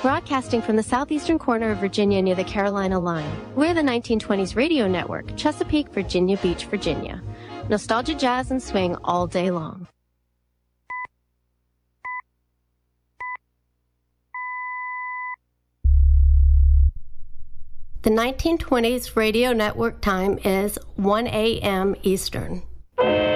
Broadcasting from the southeastern corner of Virginia near the Carolina line. We're the 1920s radio network, Chesapeake, Virginia Beach, Virginia. Nostalgia, jazz, and swing all day long. The 1920s radio network time is 1 a.m. Eastern.